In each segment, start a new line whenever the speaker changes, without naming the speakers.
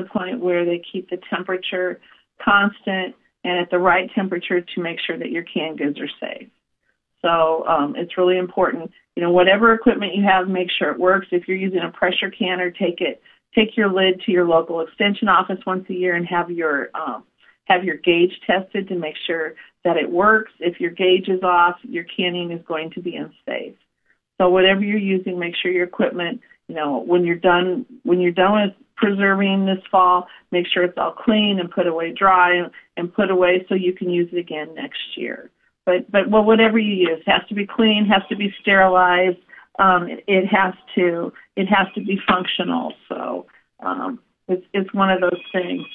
the point where they keep the temperature constant and at the right temperature to make sure that your canned goods are safe. So it's really important. Whatever equipment you have, make sure it works. If you're using a pressure canner, take your lid to your local extension office once a year and have your gauge tested to make sure that it works. If your gauge is off, your canning is going to be unsafe. So whatever you're using, make sure your equipment, when you're done with preserving this fall, make sure it's all clean and put away dry and put away so you can use it again next year. But whatever you use has to be clean, has to be sterilized. It has to be functional. So it's one of those things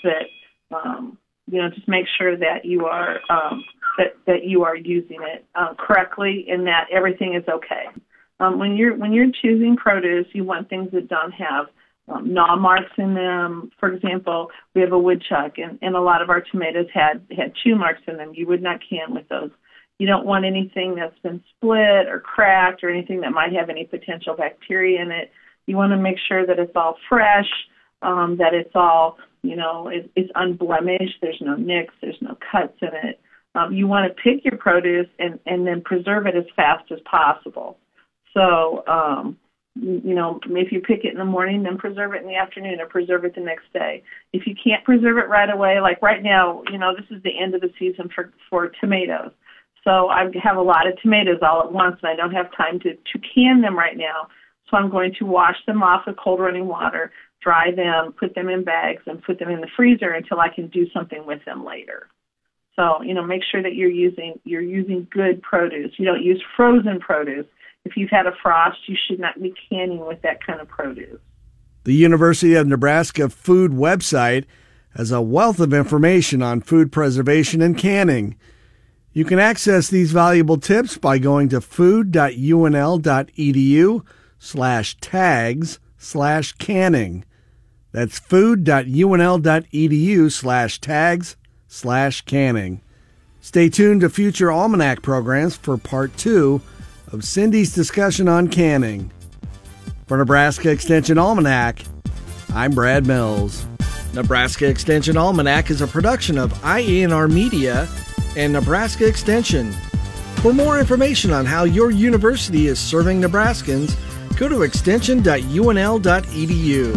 that just make sure that you are that you are using it correctly and that everything is okay. When you're choosing produce, you want things that don't have gnaw marks in them. For example, we have a woodchuck, and a lot of our tomatoes had chew marks in them. You would not can with those. You don't want anything that's been split or cracked or anything that might have any potential bacteria in it. You want to make sure that it's all fresh, that it's all, it's unblemished. There's no nicks, there's no cuts in it. You want to pick your produce and then preserve it as fast as possible. So, if you pick it in the morning, then preserve it in the afternoon or preserve it the next day. If you can't preserve it right away, like right now, this is the end of the season for tomatoes. So I have a lot of tomatoes all at once, and I don't have time to can them right now. So I'm going to wash them off with cold running water, dry them, put them in bags, and put them in the freezer until I can do something with them later. So, make sure that you're using good produce. You don't use frozen produce. If you've had a frost, you should not be canning with that kind of produce.
The University of Nebraska Food website has a wealth of information on food preservation and canning. You can access these valuable tips by going to food.unl.edu/tags/canning. That's food.unl.edu/tags/canning. Stay tuned to future Almanac programs for Part 2 of Cindy's discussion on canning. For Nebraska Extension Almanac, I'm Brad Mills. Nebraska Extension Almanac is a production of IANR Media and Nebraska Extension. For more information on how your university is serving Nebraskans, go to extension.unl.edu.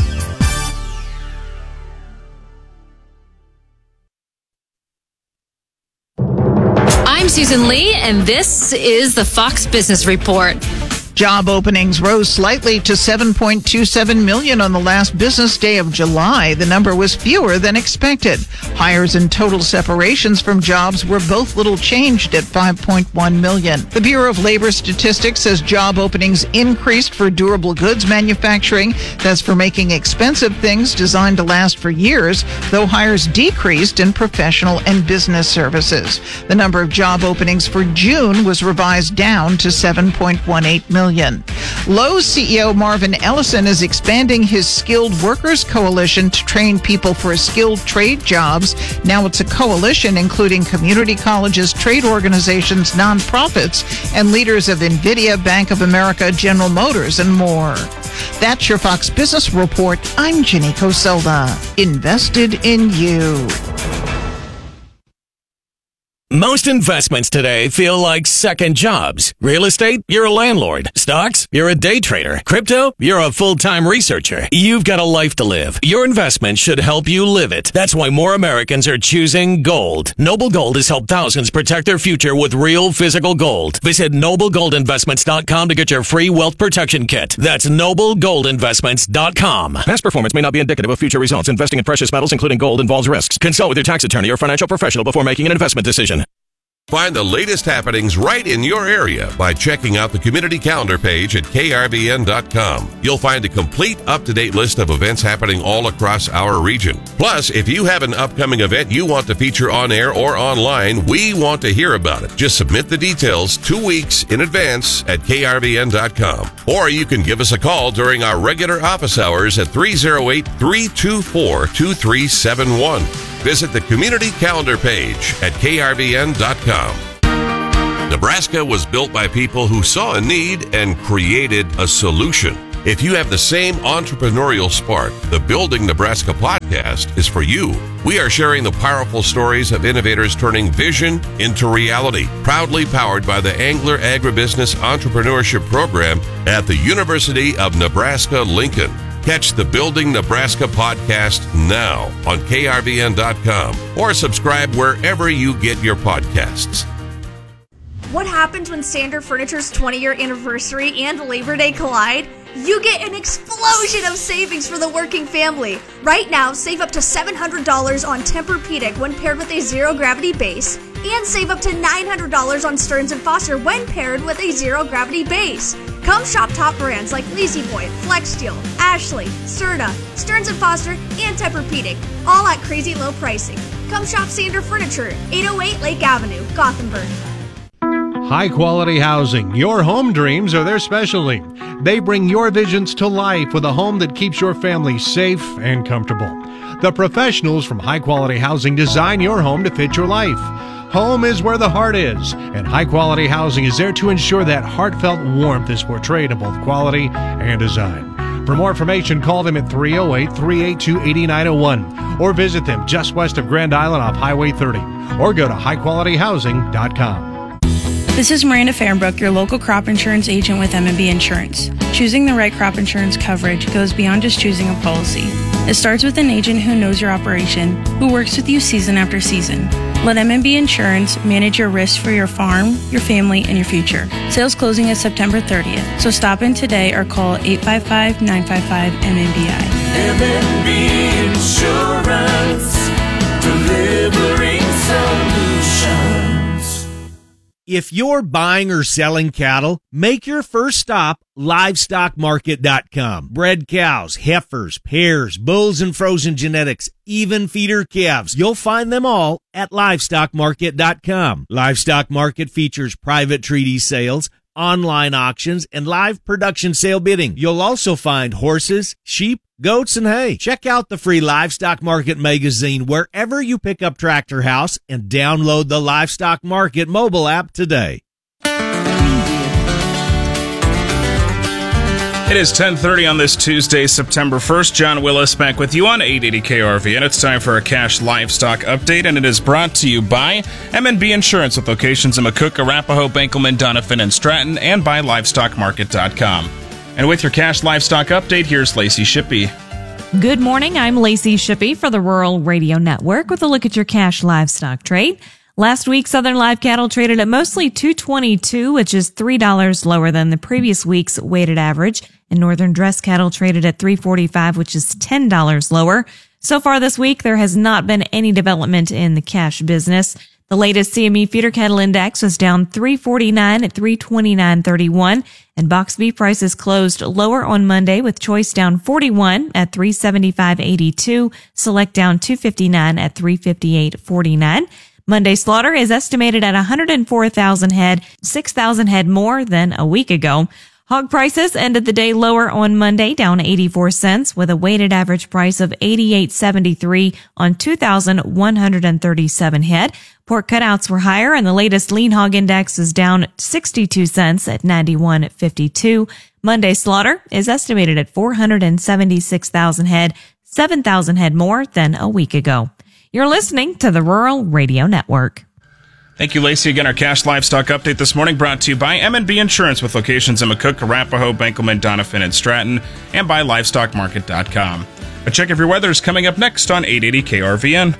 I'm Susan Lee, and this is the Fox Business Report.
Job openings rose slightly to 7.27 million on the last business day of July. The number was fewer than expected. Hires and total separations from jobs were both little changed at 5.1 million. The Bureau of Labor Statistics says job openings increased for durable goods manufacturing. That's for making expensive things designed to last for years, though hires decreased in professional and business services. The number of job openings for June was revised down to 7.18 million. Lowe's CEO Marvin Ellison is expanding his Skilled Workers Coalition to train people for skilled trade jobs. Now it's a coalition including community colleges, trade organizations, nonprofits, and leaders of NVIDIA, Bank of America, General Motors, and more. That's your Fox Business Report. I'm Ginny Coselda. Invested in you.
Most investments today feel like second jobs. Real estate, you're a landlord. Stocks, you're a day trader. Crypto, you're a full-time researcher. You've got a life to live. Your investment should help you live it. That's why more Americans are choosing gold. Noble Gold has helped thousands protect their future with real physical gold. Visit NobleGoldInvestments.com to get your free wealth protection kit. That's NobleGoldInvestments.com. Past performance may not be indicative of future results. Investing in precious metals, including gold, involves risks. Consult with your tax attorney or financial professional before making an investment decision.
Find the latest happenings right in your area by checking out the community calendar page at krvn.com. You'll find a complete, up-to-date list of events happening all across our region. Plus, if you have an upcoming event you want to feature on air or online, we want to hear about it. Just submit the details 2 weeks in advance at krvn.com. Or you can give us a call during our regular office hours at 308-324-2371. Visit the community calendar page at krvn.com. Nebraska was built by people who saw a need and created a solution. If you have the same entrepreneurial spark, the Building Nebraska podcast is for you. We are sharing the powerful stories of innovators turning vision into reality. Proudly powered by the Angler Agribusiness Entrepreneurship Program at the University of Nebraska-Lincoln. Catch the Building Nebraska podcast now on KRVN.com or subscribe wherever you get your podcasts.
What happens when Standard Furniture's 20-year anniversary and Labor Day collide? You get an explosion of savings for the working family. Right now, save up to $700 on Tempur-Pedic when paired with a zero-gravity base, and save up to $900 on Stearns & Foster when paired with a zero-gravity base. Come shop top brands like La-Z-Boy, FlexSteel, Ashley, Serta, Stearns & Foster, and Tempur-Pedic, all at crazy low pricing. Come shop Standard Furniture, 808 Lake Avenue, Gothenburg.
High-quality housing. Your home dreams are their specialty. They bring your visions to life with a home that keeps your family safe and comfortable. The professionals from High Quality Housing design your home to fit your life. Home is where the heart is, and High Quality Housing is there to ensure that heartfelt warmth is portrayed in both quality and design. For more information, call them at 308-382-8901 or visit them just west of Grand Island off Highway 30 or go to highqualityhousing.com.
This is Miranda Fahrenbrook, your local crop insurance agent with M&B Insurance. Choosing the right crop insurance coverage goes beyond just choosing a policy. It starts with an agent who knows your operation, who works with you season after season. Let M&B Insurance manage your risks for your farm, your family, and your future. Sales closing is September 30th, so stop in today or call 855-955-MNBI.
M&B Insurance, delivering solutions.
If you're buying or selling cattle, make your first stop livestockmarket.com. Bred cows, heifers, pairs, bulls and frozen genetics, even feeder calves. You'll find them all at livestockmarket.com. Livestock Market features private treaty sales, online auctions, and live production sale bidding. You'll also find horses, sheep, goats, and hay. Check out the free Livestock Market magazine wherever you pick up Tractor House and download the Livestock Market mobile app today.
It is 10:30 on this Tuesday, September 1st. John Willis back with you on 880 KRV, and it's time for a cash livestock update, and it is brought to you by M&B Insurance with locations in McCook, Arapahoe, Benkelman, Doniphan, and Stratton, and by livestockmarket.com. And with your cash livestock update, here's Lacey Shippey.
Good morning, I'm Lacey Shippey for the Rural Radio Network with a look at your cash livestock trade. Last week, Southern live cattle traded at mostly $222, which is $3 lower than the previous week's weighted average. And Northern dress cattle traded at $345, which is $10 lower. So far this week, there has not been any development in the cash business. The latest CME feeder cattle index was down $349 at $329.31, and box beef prices closed lower on Monday with choice down $41 at $375.82, select down $259 at $358.49. Monday slaughter is estimated at 104,000 head, 6,000 head more than a week ago. Hog prices ended the day lower on Monday, down 84 cents, with a weighted average price of $88.73 on 2,137 head. Pork cutouts were higher, and the latest lean hog index is down 62 cents at 91.52. Monday slaughter is estimated at 476,000 head, 7,000 head more than a week ago. You're listening to the Rural Radio Network.
Thank you, Lacey. Again, our cash livestock update this morning brought to you by M&B Insurance with locations in McCook, Arapahoe, Benkelman, Doniphan, and Stratton, and by livestockmarket.com. A check of your weather is coming up next on 880 KRVN.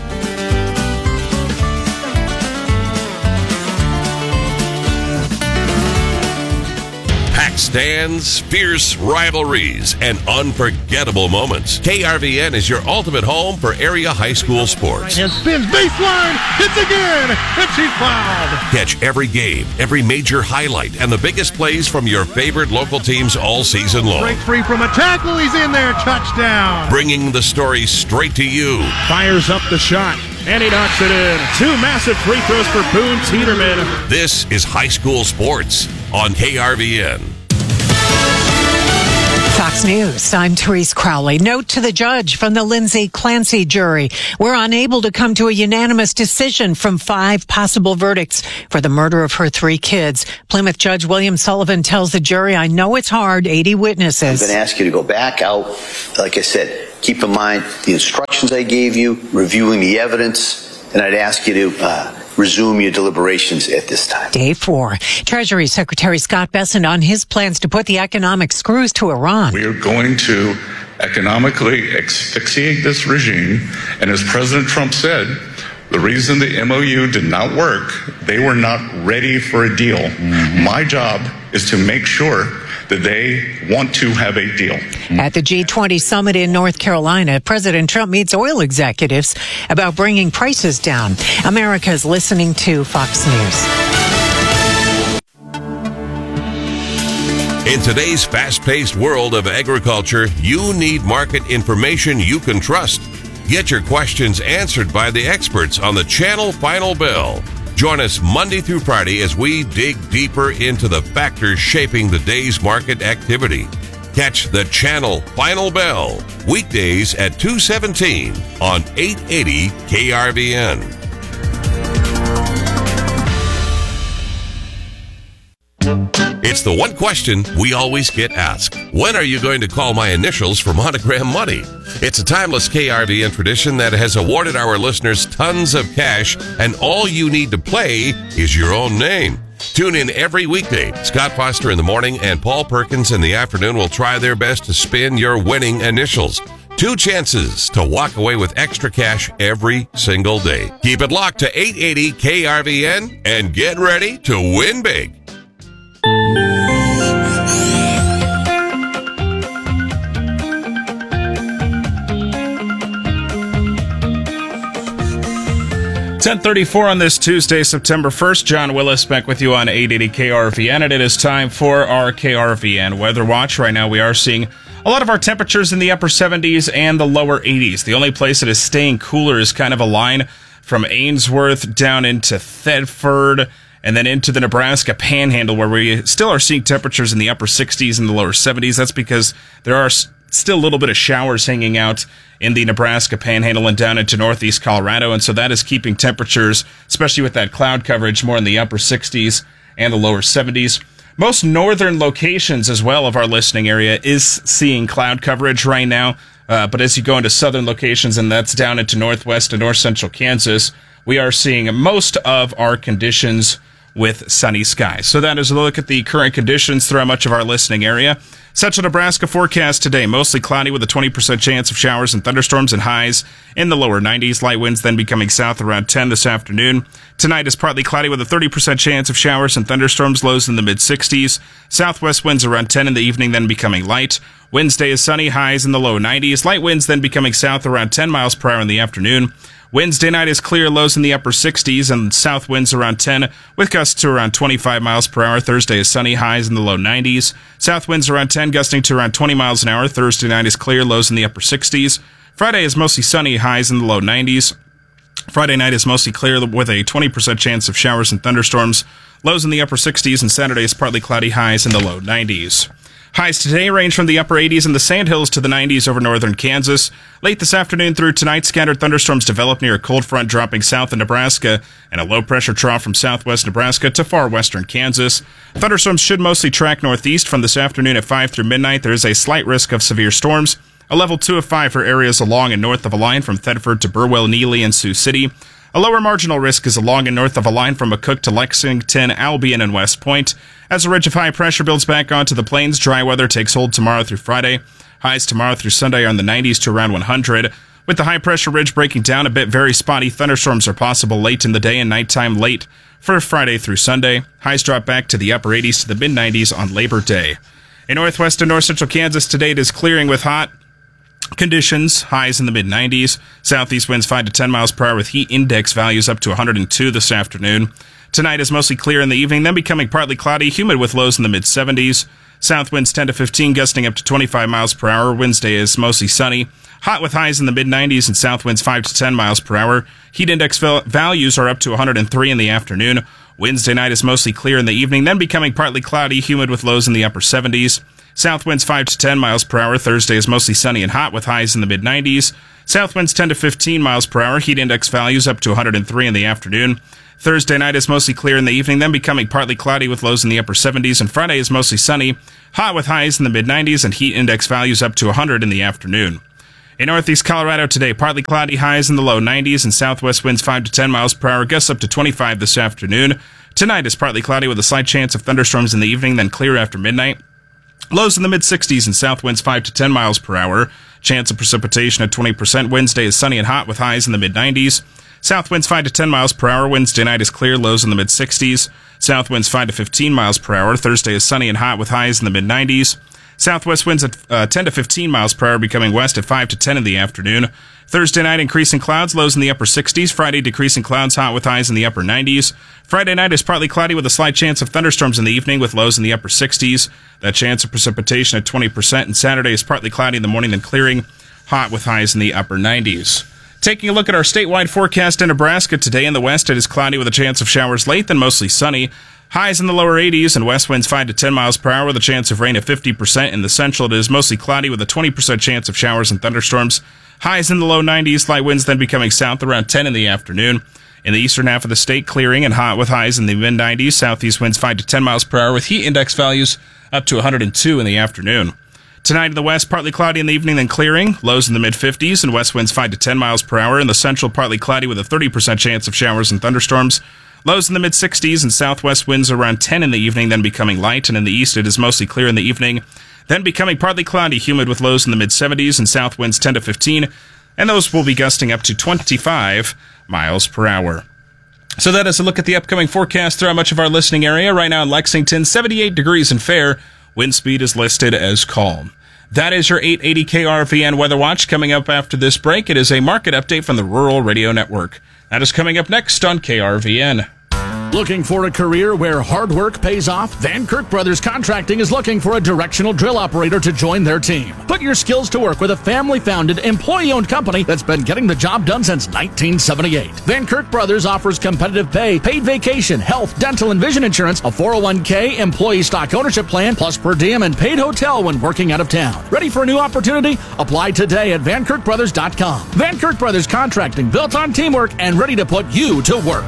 Packed stands, fierce rivalries, and unforgettable moments. KRVN is your ultimate home for area high school sports.
And spins baseline, hits again, and she's fouled.
Catch every game, every major highlight, and the biggest plays from your favorite local teams all season long.
Break free from a tackle, he's in there, touchdown.
Bringing the story straight to you.
Fires up the shot, and he knocks it in. Two massive free throws for Boone Teeterman.
This is high school sports on KRVN.
Fox News, I'm Therese Crowley. Note to the judge from the Lindsay Clancy jury. We're unable to come to a unanimous decision from 5 possible verdicts for the murder of her 3 kids. Plymouth Judge William Sullivan tells the jury, I know it's hard, 80 witnesses.
I'm going to ask you to go back out. Like I said, keep in mind the instructions I gave you, reviewing the evidence, and I'd ask you to resume your deliberations at this time.
Day 4. Treasury Secretary Scott Bessent on his plans to put the economic screws to Iran.
We are going to economically asphyxiate this regime. And as President Trump said, the reason the MOU did not work, they were not ready for a deal. Mm-hmm. My job is to make sure that they want to have a deal.
At the G20 summit in North Carolina, President Trump meets oil executives about bringing prices down. America's listening to Fox News.
In today's fast-paced world of agriculture, you need market information you can trust. Get your questions answered by the experts on the Channel Final Bell. Join us Monday through Friday as we dig deeper into the factors shaping the day's market activity. Catch the Channel Final Bell weekdays at 2:17 on 880 KRVN. It's the one question we always get asked. When are you going to call my initials for Monogram Money? It's a timeless KRVN tradition that has awarded our listeners tons of cash, and all you need to play is your own name. Tune in every weekday. Scott Foster in the morning and Paul Perkins in the afternoon will try their best to spin your winning initials. 2 chances to walk away with extra cash every single day. Keep it locked to 880 KRVN and get ready to win big.
.34 on this Tuesday, September 1st. John Willis back with you on 880 KRVN, and it is time for our KRVN Weather Watch. Right now we are seeing a lot of our temperatures in the upper 70s and the lower 80s. The only place that is staying cooler is kind of a line from Ainsworth down into Thedford and then into the Nebraska Panhandle, where we still are seeing temperatures in the upper 60s and the lower 70s. That's because there are still a little bit of showers hanging out in the Nebraska Panhandle and down into northeast Colorado, and so that is keeping temperatures, especially with that cloud coverage, more in the upper 60s and the lower 70s. Most northern locations as well of our listening area is seeing cloud coverage right now, but as you go into southern locations, and that's down into northwest and north central Kansas, we are seeing most of our conditions with sunny skies. So that is a look at the current conditions throughout much of our listening area. Central Nebraska forecast today, mostly cloudy with a 20% chance of showers and thunderstorms and highs in the lower 90s. Light winds then becoming south around 10 this afternoon. Tonight is partly cloudy with a 30% chance of showers and thunderstorms, lows in the mid-60s. Southwest winds around 10 in the evening, then becoming light. Wednesday is sunny, highs in the low 90s. Light winds then becoming south around 10 miles per hour in the afternoon. Wednesday night is clear, lows in the upper 60s, and south winds around 10, with gusts to around 25 miles per hour. Thursday is sunny, highs in the low 90s. South winds around 10, gusting to around 20 miles an hour. Thursday night is clear, lows in the upper 60s. Friday is mostly sunny, highs in the low 90s. Friday night is mostly clear with a 20% chance of showers and thunderstorms, lows in the upper 60s, and Saturday is partly cloudy, highs in the low 90s. Highs today range from the upper 80s in the Sandhills to the 90s over northern Kansas. Late this afternoon through tonight, scattered thunderstorms develop near a cold front dropping south of Nebraska and a low-pressure trough from southwest Nebraska to far western Kansas. Thunderstorms should mostly track northeast from this afternoon at 5 through midnight. There is a slight risk of severe storms. A level 2 of 5 for areas along and north of a line from Thedford to Burwell, Neely, and Sioux City. A lower marginal risk is along and north of a line from McCook to Lexington, Albion, and West Point. As a ridge of high pressure builds back onto the plains, dry weather takes hold tomorrow through Friday. Highs tomorrow through Sunday are in the 90s to around 100. With the high pressure ridge breaking down a bit, very spotty thunderstorms are possible late in the day and nighttime late for Friday through Sunday. Highs drop back to the upper 80s to the mid-90s on Labor Day. In northwest and north central Kansas today, it is clearing with hot conditions, highs in the mid-90s. Southeast winds 5 to 10 miles per hour with heat index values up to 102 this afternoon. Tonight is mostly clear in the evening, then becoming partly cloudy, humid with lows in the mid-70s. South winds 10 to 15, gusting up to 25 miles per hour. Wednesday is mostly sunny. Hot with highs in the mid-90s and south winds 5 to 10 miles per hour. Heat index values are up to 103 in the afternoon. Wednesday night is mostly clear in the evening, then becoming partly cloudy, humid with lows in the upper 70s. South winds 5 to 10 miles per hour. Thursday is mostly sunny and hot with highs in the mid-90s. South winds 10 to 15 miles per hour. Heat index values up to 103 in the afternoon. Thursday night is mostly clear in the evening, then becoming partly cloudy with lows in the upper 70s. And Friday is mostly sunny, hot with highs in the mid-90s and heat index values up to 100 in the afternoon. In northeast Colorado today, partly cloudy, highs in the low 90s and southwest winds 5 to 10 miles per hour, gusts up to 25 this afternoon. Tonight is partly cloudy with a slight chance of thunderstorms in the evening, then clear after midnight. Lows in the mid-60s and south winds 5 to 10 miles per hour. Chance of precipitation at 20%. Wednesday is sunny and hot with highs in the mid-90s. South winds 5 to 10 miles per hour. Wednesday night is clear, lows in the mid-60s. South winds 5 to 15 miles per hour. Thursday is sunny and hot with highs in the mid-90s. Southwest winds at 10 to 15 miles per hour, becoming west at 5 to 10 in the afternoon. Thursday night, increasing clouds, lows in the upper 60s. Friday, decreasing clouds, hot with highs in the upper 90s. Friday night is partly cloudy with a slight chance of thunderstorms in the evening with lows in the upper 60s. That chance of precipitation at 20%. And Saturday is partly cloudy in the morning, then clearing, hot with highs in the upper 90s. Taking a look at our statewide forecast in Nebraska today in the west, it is cloudy with a chance of showers late, then mostly sunny. Highs in the lower 80s and west winds 5 to 10 miles per hour with a chance of rain at 50%. In the central, it is mostly cloudy with a 20% chance of showers and thunderstorms. Highs in the low 90s, light winds then becoming south around 10 in the afternoon. In the eastern half of the state, clearing and hot with highs in the mid-90s. Southeast winds 5 to 10 miles per hour with heat index values up to 102 in the afternoon. Tonight in the west, partly cloudy in the evening, then clearing. Lows in the mid-50s and west winds 5 to 10 miles per hour. In the central, partly cloudy with a 30% chance of showers and thunderstorms. Lows in the mid-60s and southwest winds around 10 in the evening, then becoming light. And in the east, it is mostly clear in the evening, then becoming partly cloudy, humid with lows in the mid-70s and south winds 10 to 15. And those will be gusting up to 25 miles per hour. So that is a look at the upcoming forecast throughout much of our listening area. Right now in Lexington, 78 degrees and fair. Wind speed is listed as calm. That is your 880 KRVN Weather Watch. Coming up after this break, it is a market update from the Rural Radio Network. That is coming up next on KRVN.
Looking for a career where hard work pays off? Van Kirk Brothers Contracting is looking for a directional drill operator to join their team. Put your skills to work with a family-founded, employee-owned company that's been getting the job done since 1978. Van Kirk Brothers offers competitive pay, paid vacation, health, dental, and vision insurance, a 401k, employee stock ownership plan, plus per diem and paid hotel when working out of town. Ready for a new opportunity? Apply today at VanKirkBrothers.com. Van Kirk Brothers Contracting, built on teamwork and ready to put you to work.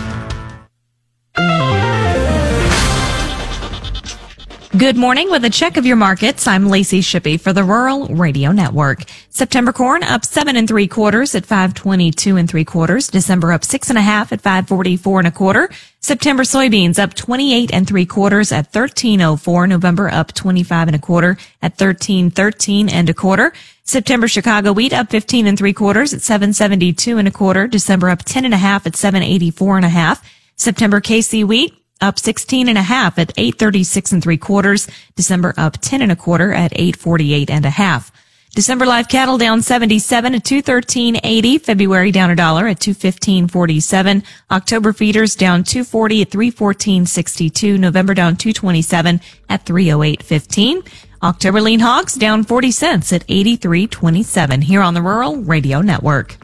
Good morning. With a check of your markets, I'm Lacey Shippey for the Rural Radio Network. September corn up 7 3/4 at 5.22 3/4. December up 6 1/2 at 5.44 1/4. September soybeans up 28 3/4 at 13.04. November up 25 1/4 at 13.13 1/4. September Chicago wheat up 15 3/4 at 7.72 1/4. December up 10 1/2 at 7.84 1/2. September KC wheat up 16 1/2 at 8.36 3/4. December up 10 1/4 at 8.48 1/2. December live cattle down 77 at 213.80. February down $1 at 215.47. October feeders down 240 at 314.62. November down 227 at 308.15. October lean hogs down 40 cents at 83.27 here on the Rural Radio Network.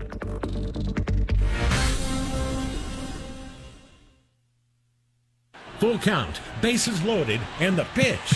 Full count, bases loaded, and the pitch.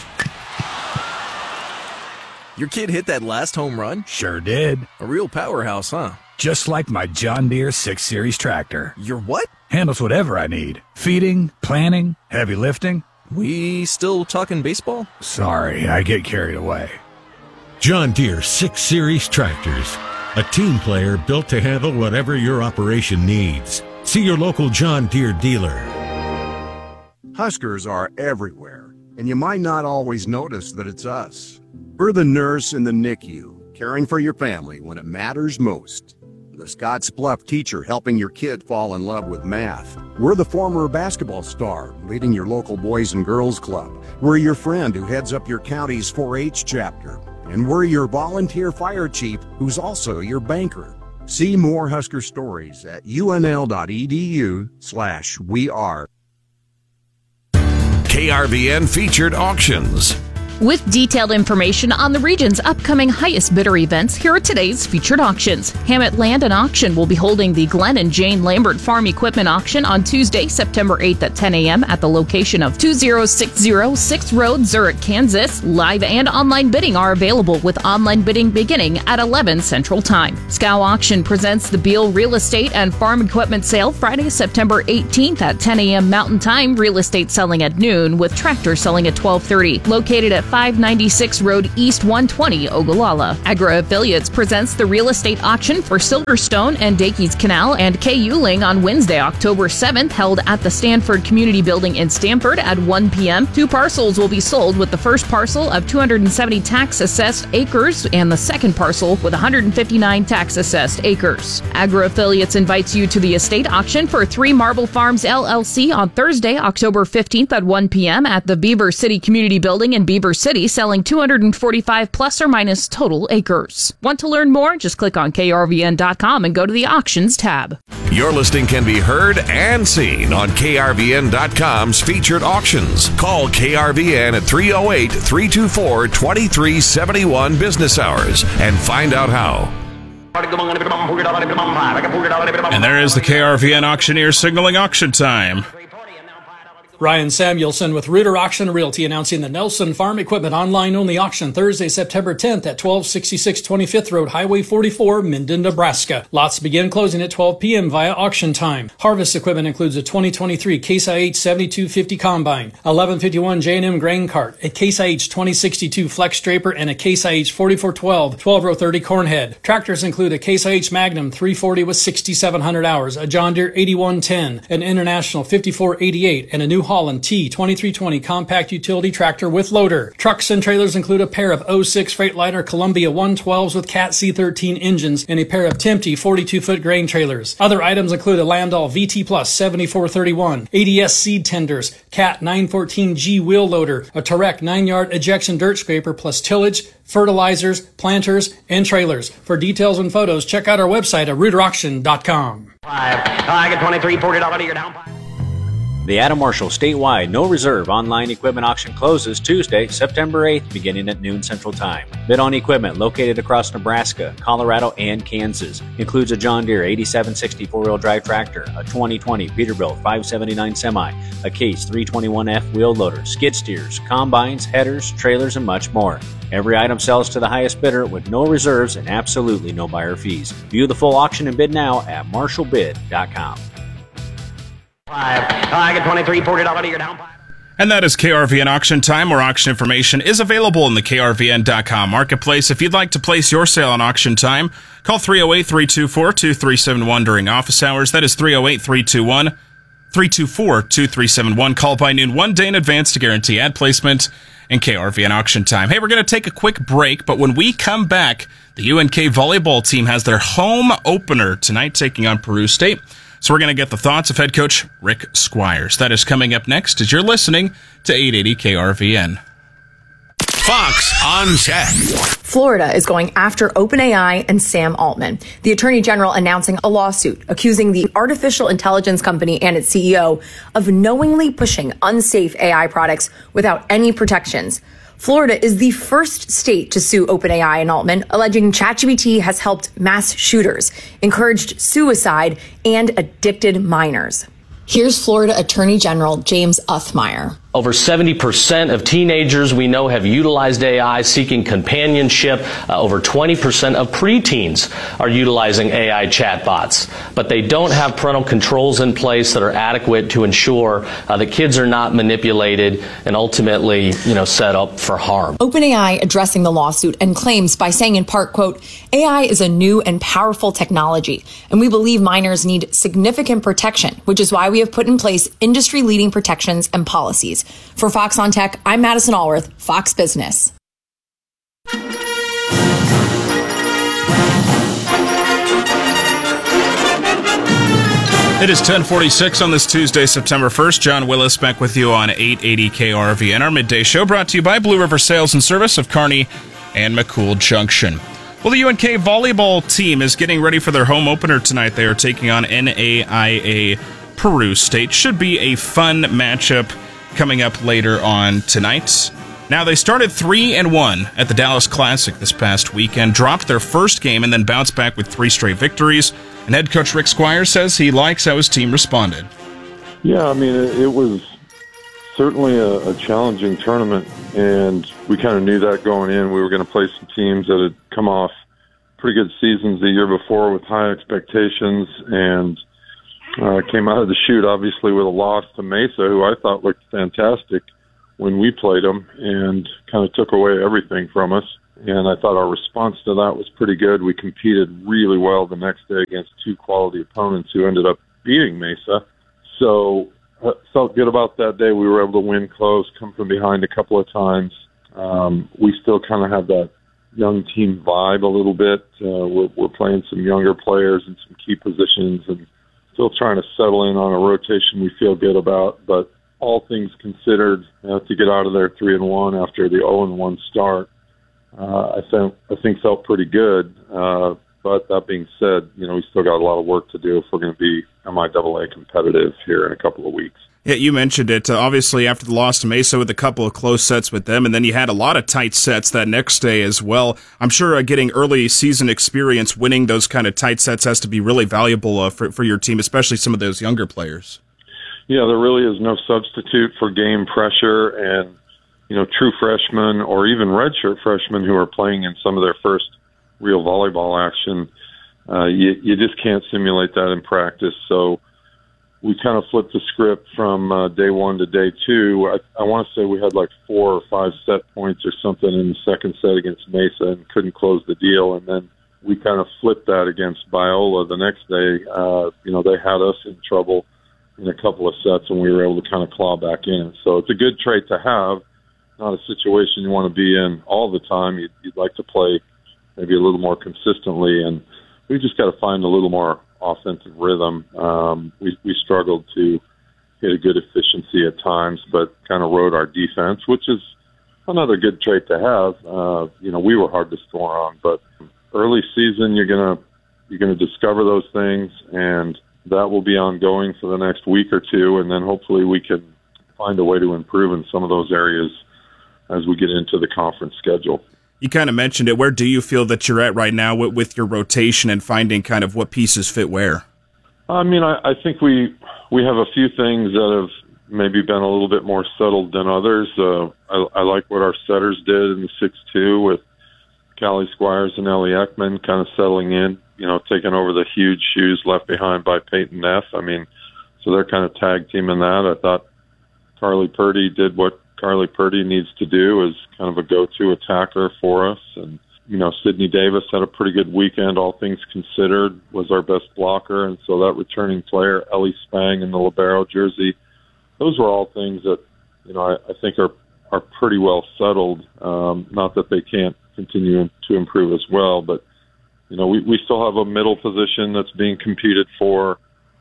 Your kid hit that last home run?
Sure did.
A real powerhouse, huh?
Just like my John Deere 6 Series tractor.
Your what?
Handles whatever I need. Feeding, planting, heavy lifting.
We still talking baseball?
Sorry, I get carried away.
John Deere 6 Series tractors. A team player built to handle whatever your operation needs. See your local John Deere dealer.
Huskers are everywhere, and you might not always notice that it's us. We're the nurse in the NICU, caring for your family when it matters most. The Scotts Bluff teacher helping your kid fall in love with math. We're the former basketball star leading your local Boys and Girls Club. We're your friend who heads up your county's 4-H chapter. And we're your volunteer fire chief who's also your banker. See more Husker stories at unl.edu/weare.
KRVN featured auctions.
With detailed information on the region's upcoming highest bidder events, here are today's featured auctions. Hammett Land and Auction will be holding the Glenn and Jane Lambert Farm Equipment Auction on Tuesday, September 8th at 10 a.m. at the location of 2060 6th Road, Zurich, Kansas. Live and online bidding are available, with online bidding beginning at 11 Central Time. Scow Auction presents the Beal Real Estate and Farm Equipment Sale Friday, September 18th at 10 a.m. Mountain Time. Real estate selling at noon, with tractor selling at 12:30. Located at 596 Road East 120, Ogallala. Agro Affiliates presents the real estate auction for Silverstone and Dakey's Canal and K. Euling on Wednesday, October 7th, held at the Stanford Community Building in Stamford at 1 p.m. 2 parcels will be sold, with the first parcel of 270 tax-assessed acres and the second parcel with 159 tax-assessed acres. Agro Affiliates invites you to the estate auction for 3 Marble Farms LLC on Thursday, October 15th at 1 p.m. at the Beaver City Community Building in Beaver City, selling 245 plus or minus total acres. Want to learn more? Just click on krvn.com and go to the auctions tab.
Your listing can be heard and seen on krvn.com's featured auctions. Call KRVN at 308-324-2371 business hours and find out how.
And there is the KRVN auctioneer signaling auction time.
Ryan Samuelson with Reuter Auction Realty announcing the Nelson Farm Equipment online-only auction Thursday, September 10th at 1266 25th Road, Highway 44, Minden, Nebraska. Lots begin closing at 12 p.m. via auction time. Harvest equipment includes a 2023 Case IH 7250 Combine, 1151 J&M Grain Cart, a Case IH 2062 Flex Draper, and a Case IH 4412 12-row 30 Cornhead. Tractors include a Case IH Magnum 340 with 6,700 hours, a John Deere 8110, an International 5488, and a New Holland T2320 compact utility tractor with loader. Trucks and trailers include a pair of 06 Freightliner Columbia 112s with Cat C13 engines and a pair of Tempty 42-foot grain trailers. Other items include a Landau VT Plus 7431, ADS seed tenders, Cat 914G wheel loader, a Tarek 9-yard ejection dirt scraper plus tillage, fertilizers, planters, and trailers. For details and photos, check out our website at reuterauction.com.
I get 23, $40 you're down.
The Adam Marshall statewide no reserve online equipment auction closes Tuesday, September 8th, beginning at noon Central Time. Bid on equipment located across Nebraska, Colorado, and Kansas. Includes a John Deere 8760 4-wheel drive tractor, a 2020 Peterbilt 579 semi, a Case 321F wheel loader, skid steers, combines, headers, trailers, and much more. Every item sells to the highest bidder with no reserves and absolutely no buyer fees. View the full auction and bid now at marshallbid.com.
I get 23, $40 you're down.
And that is KRVN auction time, where auction information is available in the KRVN.com marketplace. If you'd like to place your sale on auction time, call 308-324-2371 during office hours. That is 308-321-324-2371. Call by noon 1 day in advance to guarantee ad placement in KRVN auction time. Hey, we're going to take a quick break, but when we come back, the UNK volleyball team has their home opener tonight, taking on Peru State. So we're going to get the thoughts of head coach Rick Squires. That is coming up next as you're listening to 880 KRVN.
Fox on Tech.
Florida is going after OpenAI and Sam Altman. The Attorney General announcing a lawsuit accusing the artificial intelligence company and its CEO of knowingly pushing unsafe AI products without any protections. Florida is the first state to sue OpenAI and Altman, alleging ChatGPT has helped mass shooters, encouraged suicide, and addicted minors. Here's Florida Attorney General James Uthmire.
Over 70% of teenagers we know have utilized AI seeking companionship. Over 20% of preteens are utilizing AI chatbots, but they don't have parental controls in place that are adequate to ensure that kids are not manipulated and ultimately, set up for harm.
OpenAI addressing the lawsuit and claims by saying in part, quote, AI is a new and powerful technology, and we believe minors need significant protection, which is why we have put in place industry-leading protections and policies. For Fox on Tech, I'm Madison Allworth, Fox Business.
It is 10:46 on this Tuesday, September 1st. John Willis back with you on 880 KRVN. Our midday show brought to you by Blue River Sales and Service of Kearney and McCool Junction. Well, the UNK volleyball team is getting ready for their home opener tonight. They are taking on NAIA Peru State. Should be a fun matchup coming up later on tonight. Now, they started 3-1 at the Dallas Classic this past weekend, dropped their first game, and then bounced back with 3 straight victories. And head coach Rick Squires says he likes how his team responded.
Yeah, I mean, it was certainly a challenging tournament, and we kind of knew that going in. We were going to play some teams that had come off pretty good seasons the year before with high expectations, and came out of the chute, obviously, with a loss to Mesa, who I thought looked fantastic when we played them, and kind of took away everything from us. And I thought our response to that was pretty good. We competed really well the next day against 2 quality opponents who ended up beating Mesa. So felt good about that day. We were able to win close, come from behind a couple of times. We still kind of have that young team vibe a little bit. We're playing some younger players in some key positions and still trying to settle in on a rotation we feel good about. But all things considered, to get out of there 3-1 after the 0-1 start, I think felt pretty good. But that being said, we still got a lot of work to do if we're going to be MIAA competitive here in a couple of weeks.
Yeah, you mentioned it. Obviously, after the loss to Mesa with a couple of close sets with them, and then you had a lot of tight sets that next day as well. I'm sure getting early season experience, winning those kind of tight sets has to be really valuable for your team, especially some of those younger players.
Yeah, there really is no substitute for game pressure, and true freshmen or even redshirt freshmen who are playing in some of their first real volleyball action, you just can't simulate that in practice. So we kind of flipped the script from day 1 to day 2. I want to say we had like 4 or 5 set points or something in the second set against Mesa and couldn't close the deal. And then we kind of flipped that against Biola the next day. They had us in trouble in a couple of sets, and we were able to kind of claw back in. So it's a good trait to have, not a situation you want to be in all the time. You'd like to play maybe a little more consistently, and we just got to find a little more offensive rhythm. We struggled to hit a good efficiency at times, but kind of rode our defense, which is another good trait to have. We were hard to score on, but early season you're gonna discover those things, and that will be ongoing for the next week or two, and then hopefully we can find a way to improve in some of those areas as we get into the conference schedule.
You kind of mentioned it. Where do you feel that you're at right now with your rotation and finding kind of what pieces fit where?
I mean, I think we have a few things that have maybe been a little bit more settled than others. I like what our setters did in the 6-2 with Callie Squires and Ellie Ekman kind of settling in, taking over the huge shoes left behind by Peyton Neff. I mean, so they're kind of tag teaming that. I thought Carly Purdy did what Carly Purdy needs to do, as kind of a go-to attacker for us. And, Sydney Davis had a pretty good weekend, all things considered, was our best blocker. And so that returning player, Ellie Spang in the libero jersey, those were all things that, I think are pretty well settled. Not that they can't continue to improve as well, but, we still have a middle position that's being competed for.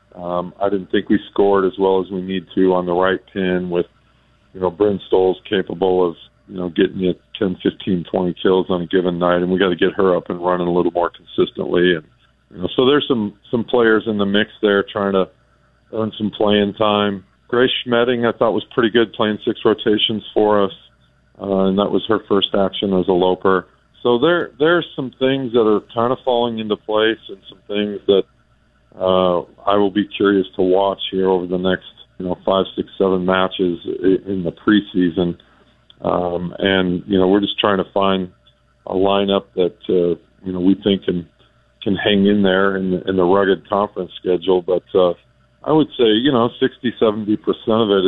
I didn't think we scored as well as we need to on the right pin with, Bryn Stoll's capable of, getting you 10, 15, 20 kills on a given night, and we got to get her up and running a little more consistently. And, so there's some players in the mix there trying to earn some playing time. Grace Schmedding, I thought, was pretty good, playing 6 rotations for us, and that was her first action as a loper. So there's some things that are kind of falling into place, and some things that I will be curious to watch here over the next 5, 6, 7 matches in the preseason. And we're just trying to find a lineup that, we think can hang in there in the rugged conference schedule. But I would say, 60-70% of it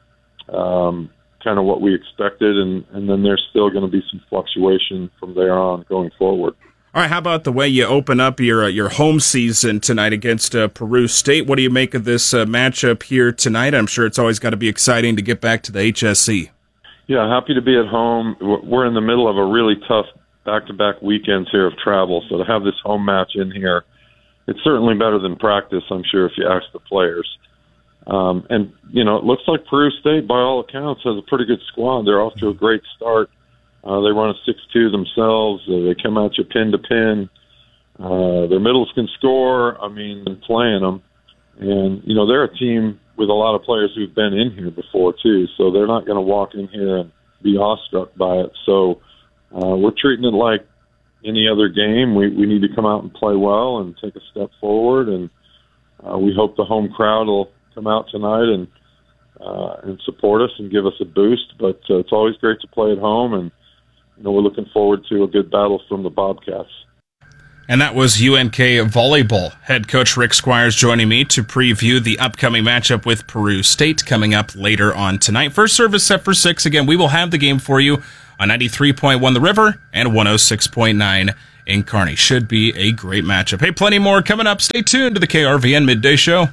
is kind of what we expected. And then there's still going to be some fluctuation from there on going forward.
All right, how about the way you open up your home season tonight against Peru State? What do you make of this matchup here tonight? I'm sure it's always got to be exciting to get back to the HSC.
Yeah, happy to be at home. We're in the middle of a really tough back-to-back weekends here of travel, so to have this home match in here, it's certainly better than practice, I'm sure, if you ask the players. And, it looks like Peru State, by all accounts, has a pretty good squad. They're off to a great start. They run a 6-2 themselves. They come at you pin to pin. Their middles can score. Playing them. And, they're a team with a lot of players who've been in here before, too. So they're not going to walk in here be awestruck by it. So we're treating it like any other game. We need to come out and play well and take a step forward, and we hope the home crowd will come out tonight and support us and give us a boost. But it's always great to play at home, and we're looking forward to a good battle from the Bobcats.
And that was UNK volleyball head coach Rick Squires joining me to preview the upcoming matchup with Peru State coming up later on tonight. First service set for 6. Again, we will have the game for you on 93.1 The River and 106.9 in Kearney. Should be a great matchup. Hey, plenty more coming up. Stay tuned to the KRVN Midday Show.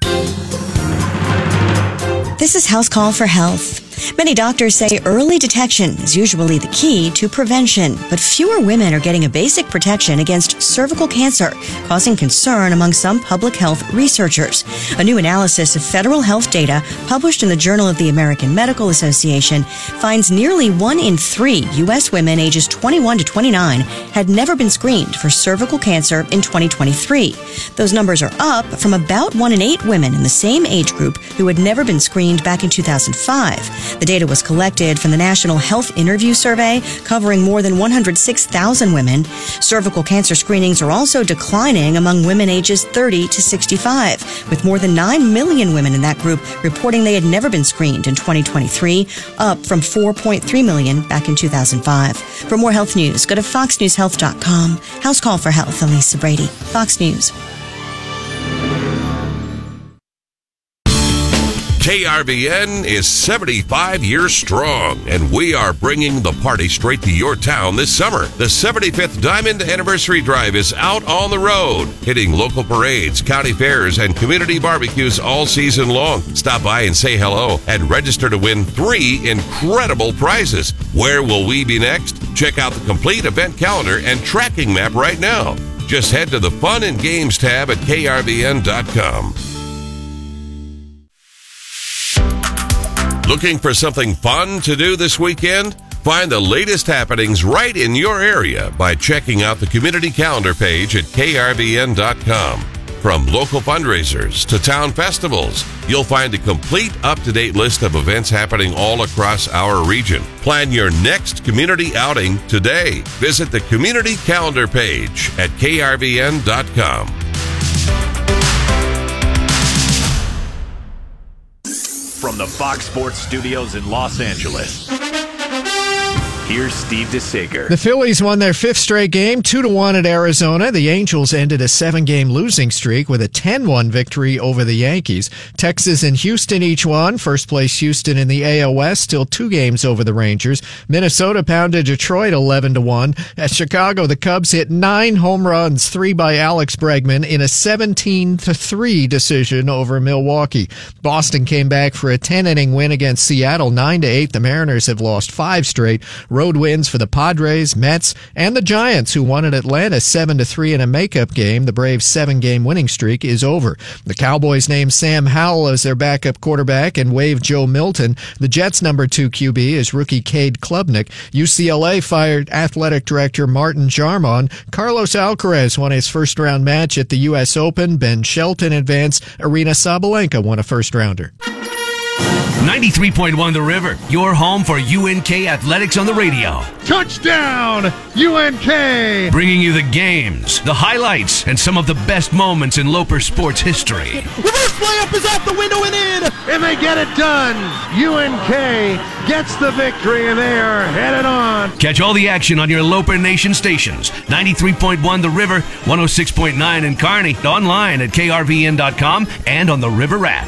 This is House Call for Health. Many doctors say early detection is usually the key to prevention, but fewer women are getting a basic protection against cervical cancer, causing concern among some public health researchers. A new analysis of federal health data published in the Journal of the American Medical Association finds nearly 1 in 3 U.S. women ages 21 to 29 had never been screened for cervical cancer in 2023. Those numbers are up from about 1 in 8 women in the same age group who had never been screened back in 2005. The data was collected from the National Health Interview Survey, covering more than 106,000 women. Cervical cancer screenings are also declining among women ages 30 to 65, with more than 9 million women in that group reporting they had never been screened in 2023, up from 4.3 million back in 2005. For more health news, go to foxnewshealth.com. House Call for Health, Elisa Brady, Fox News.
KRVN is 75 years strong, and we are bringing the party straight to your town this summer. The 75th Diamond Anniversary Drive is out on the road, hitting local parades, county fairs, and community barbecues all season long. Stop by and say hello and register to win 3 incredible prizes. Where will we be next? Check out the complete event calendar and tracking map right now. Just head to the Fun and Games tab at krvn.com. Looking for something fun to do this weekend? Find the latest happenings right in your area by checking out the community calendar page at krvn.com. From local fundraisers to town festivals, you'll find a complete up-to-date list of events happening all across our region. Plan your next community outing today. Visit the community calendar page at krvn.com.
From the Fox Sports Studios in Los Angeles, here's Steve DeSager.
The Phillies won their 5th straight game, 2-1 at Arizona. The Angels ended a 7-game losing streak with a 10-1 victory over the Yankees. Texas and Houston each won. First place Houston in the AL West, still 2 games over the Rangers. Minnesota pounded Detroit 11-1. At Chicago, the Cubs hit 9 home runs, 3 by Alex Bregman, in a 17-3 decision over Milwaukee. Boston came back for a 10-inning win against Seattle, 9-8. The Mariners have lost 5 straight. Road wins for the Padres, Mets, and the Giants, who won at Atlanta 7-3 in a makeup game. The Braves' 7-game winning streak is over. The Cowboys named Sam Howell as their backup quarterback and waived Joe Milton. The Jets' number 2 QB is rookie Cade Klubnik. UCLA fired athletic director Martin Jarmon. Carlos Alcaraz won his first-round match at the U.S. Open. Ben Shelton advanced. Arina Sabalenka won a first-rounder.
93.1 The River, your home for UNK Athletics on the radio.
Touchdown, UNK!
Bringing you the games, the highlights, and some of the best moments in Loper sports history.
Reverse layup is out the window and in, and they get it done. UNK gets the victory, and they are headed on.
Catch all the action on your Loper Nation stations. 93.1 The River, 106.9 in Kearney, online at krvn.com and on the River app.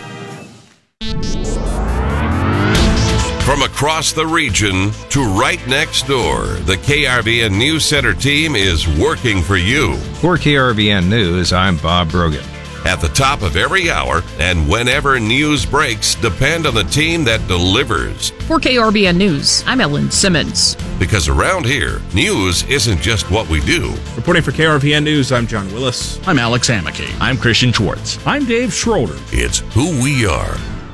From across the region to right next door, the KRVN News Center team is working for you.
For KRVN News, I'm Bob Brogan.
At the top of every hour and whenever news breaks, depend on the team that delivers.
For KRVN News, I'm Ellen Simmons.
Because around here, news isn't just what we do.
Reporting for KRVN News, I'm John Willis.
I'm Alex Amaki.
I'm Christian Schwartz.
I'm Dave Schroeder.
It's who we are.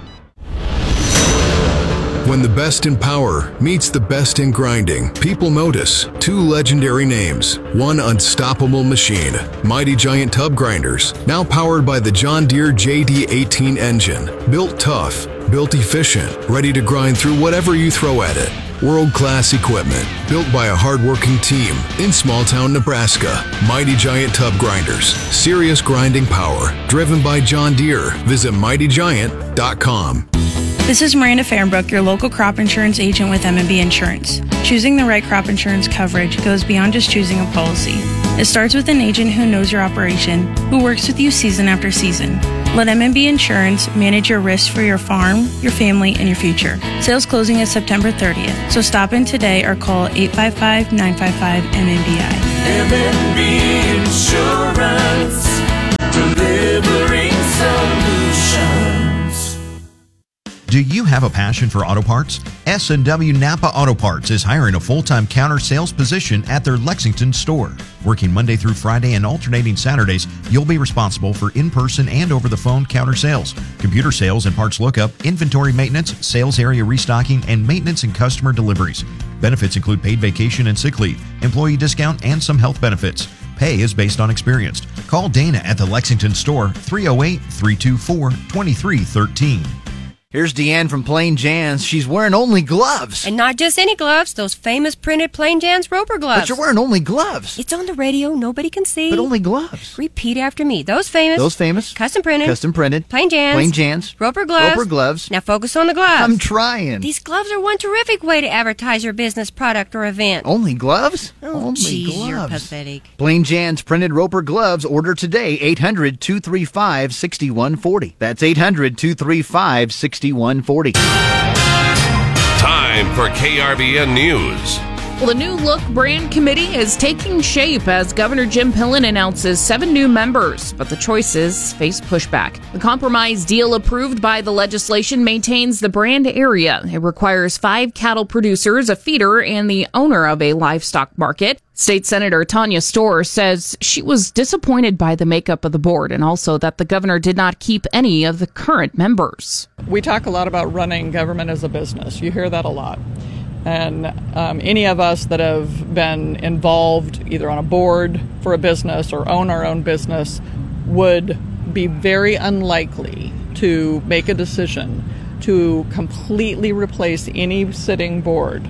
When the best in power meets the best in grinding, people notice 2 legendary names, 1 unstoppable machine, Mighty Giant Tub Grinders, now powered by the John Deere JD18 engine, built tough, built efficient, ready to grind through whatever you throw at it. World-class equipment built by a hardworking team in small-town Nebraska. Mighty Giant Tub Grinders. Serious grinding power. Driven by John Deere. Visit mightygiant.com.
This is Miranda Fahrenbrook, your local crop insurance agent with M&B Insurance. Choosing the right crop insurance coverage goes beyond just choosing a policy. It starts with an agent who knows your operation, who works with you season after season. Let M&B Insurance manage your risks for your farm, your family, and your future. Sales closing is September 30th, so stop in today or call 855-955-MNBI.
M&B Insurance, delivering solutions.
Do you have a passion for auto parts? S&W Napa Auto Parts is hiring a full-time counter sales position at their Lexington store. Working Monday through Friday and alternating Saturdays, you'll be responsible for in-person and over-the-phone counter sales, computer sales and parts lookup, inventory maintenance, sales area restocking, and maintenance and customer deliveries. Benefits include paid vacation and sick leave, employee discount, and some health benefits. Pay is based on experience. Call Dana at the Lexington store, 308-324-2313.
Here's Deanne from Plain Jan's. She's wearing only gloves.
And not just any gloves, those famous printed Plain Jan's Roper gloves.
But you're wearing only gloves.
It's on the radio, nobody can see.
But only gloves.
Repeat after me. Those famous. Custom printed. Plain Jan's. Roper gloves. Now focus on the gloves.
I'm trying.
These gloves are one terrific way to advertise your business, product, or event.
Only gloves?
Only gloves. You're pathetic.
Plain Jan's printed Roper gloves. Order today. 800-235-6140. That's 800-235-6140.
Time for KRVN News.
Well, the New Look Brand Committee is taking shape as Governor Jim Pillen announces 7 new members, but the choices face pushback. The compromise deal approved by the legislation maintains the brand area. It requires 5 cattle producers, a feeder, and the owner of a livestock market. State Senator Tanya Storr says she was disappointed by the makeup of the board and also that the governor did not keep any of the current members.
We talk a lot about running government as a business. You hear that a lot. And any of us that have been involved either on a board for a business or own our own business would be very unlikely to make a decision to completely replace any sitting board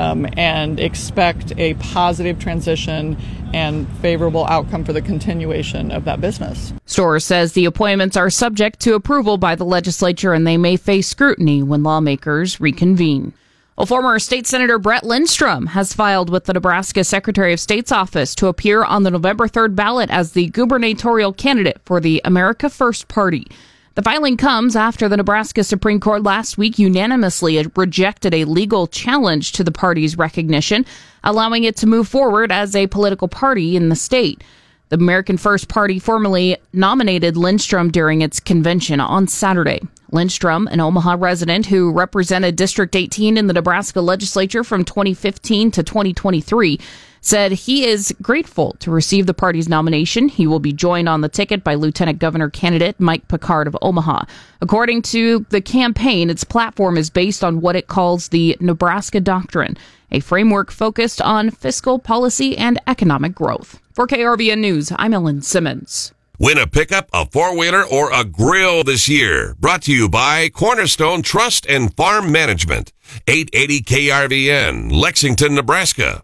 and expect a positive transition and favorable outcome for the continuation of that business.
Storr says the appointments are subject to approval by the legislature and they may face scrutiny when lawmakers reconvene. Well, former State Senator Brett Lindstrom has filed with the Nebraska Secretary of State's office to appear on the November 3rd ballot as the gubernatorial candidate for the America First Party. The filing comes after the Nebraska Supreme Court last week unanimously rejected a legal challenge to the party's recognition, allowing it to move forward as a political party in the state. The American First Party formally nominated Lindstrom during its convention on Saturday. Lindstrom, an Omaha resident who represented District 18 in the Nebraska legislature from 2015 to 2023, said he is grateful to receive the party's nomination. He will be joined on the ticket by Lieutenant Governor candidate Mike Picard of Omaha. According to the campaign, its platform is based on what it calls the Nebraska Doctrine, a framework focused on fiscal policy and economic growth. For KRVN News, I'm Ellen Simmons.
Win a pickup, a four-wheeler, or a grill this year. Brought to you by Cornerstone Trust and Farm Management. 880 KRVN, Lexington, Nebraska.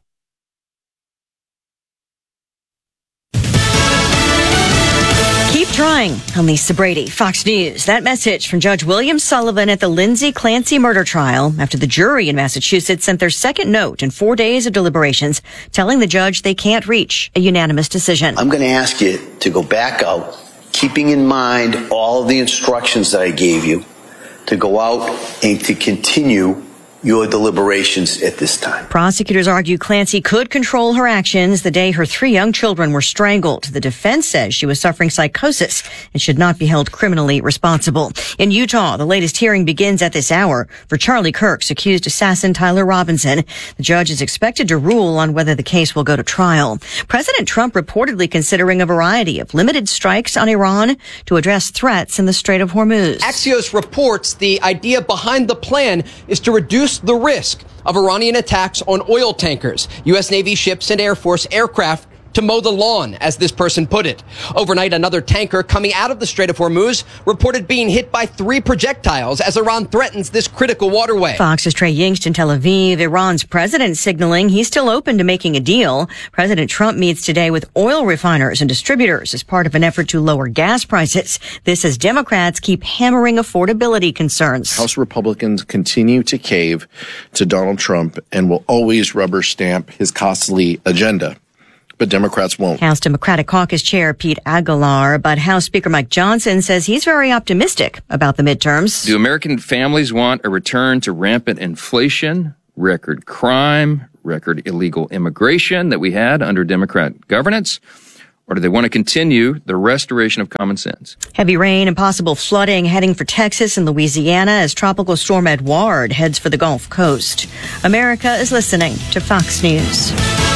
Keep trying. I'm Lisa Brady, Fox News. That message from Judge William Sullivan at the Lindsay Clancy murder trial after the jury in Massachusetts sent their second note in 4 days of deliberations, telling the judge they can't reach a unanimous decision.
I'm going to ask you to go back out, keeping in mind all of the instructions that I gave you, to go out and to continue your deliberations at this time.
Prosecutors argue Clancy could control her actions the day her 3 young children were strangled. The defense says she was suffering psychosis and should not be held criminally responsible. In Utah, the latest hearing begins at this hour for Charlie Kirk's accused assassin Tyler Robinson. The judge is expected to rule on whether the case will go to trial. President Trump reportedly considering a variety of limited strikes on Iran to address threats in the Strait of Hormuz.
Axios reports the idea behind the plan is to reduce the risk of Iranian attacks on oil tankers, U.S. Navy ships, and Air Force aircraft to mow the lawn, as this person put it. Overnight, another tanker coming out of the Strait of Hormuz reported being hit by 3 projectiles as Iran threatens this critical waterway.
Fox's Trey Yingst in Tel Aviv. Iran's president signaling he's still open to making a deal. President Trump meets today with oil refiners and distributors as part of an effort to lower gas prices. This as Democrats keep hammering affordability concerns.
House Republicans continue to cave to Donald Trump and will always rubber stamp his costly agenda. But Democrats won't.
House Democratic Caucus Chair Pete Aguilar, but House Speaker Mike Johnson says he's very optimistic about the midterms.
Do American families want a return to rampant inflation, record crime, record illegal immigration that we had under Democrat governance? Or do they want to continue the restoration of common sense?
Heavy rain and possible flooding heading for Texas and Louisiana as Tropical Storm Edouard heads for the Gulf Coast. America is listening to Fox News.